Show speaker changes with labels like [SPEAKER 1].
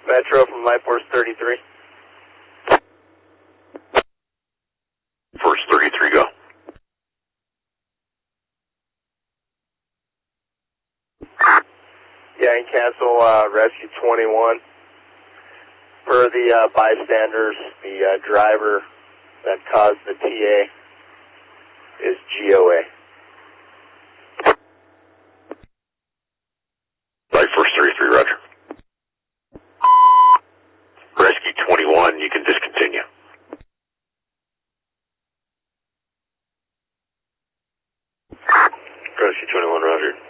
[SPEAKER 1] Metro from Life Force 33.
[SPEAKER 2] Force 33, go.
[SPEAKER 1] Yeah, and cancel Rescue 21. For the bystanders, the driver that caused the TA is GOA.
[SPEAKER 2] Life Force 33, roger. Rescue 21, you can discontinue. Rescue 21, roger.